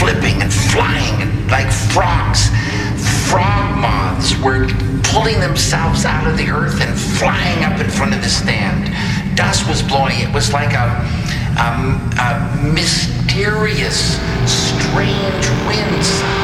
flipping and flying like frogs. Frog moths were pulling themselves out of the earth and flying up in front of the stand. Dust was blowing. It was like a mysterious, strange wind.